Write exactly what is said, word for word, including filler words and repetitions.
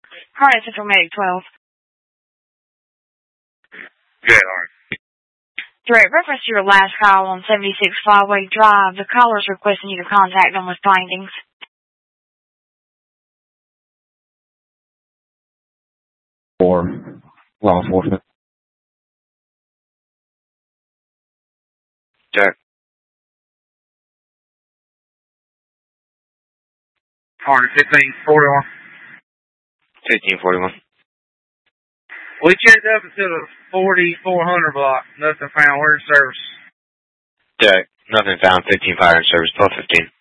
Harnett Central Medic twelve. Good, alright. Direct reference to your last call on seventy-six Flyway Drive, the caller is requesting you to contact them with findings. For law enforcement. Check. Harnett fifteen forty-one. fifteen forty-one. We checked up until the forty-four hundred block. Nothing found. We're in service. Check. Nothing found. fifteen fire in service. twelve fifteen.